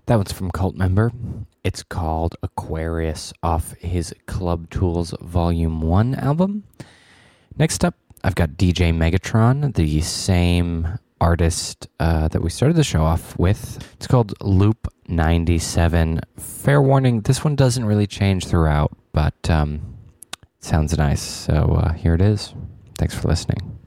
That one's from Cult Member. It's called Aquarius off his Club Tools Volume 1 album. Next up, I've got DJ Megatron, the same artist that we started the show off with. It's called Loop 97. Fair warning, this one doesn't really change throughout, but it sounds nice. So here it is. Thanks for listening.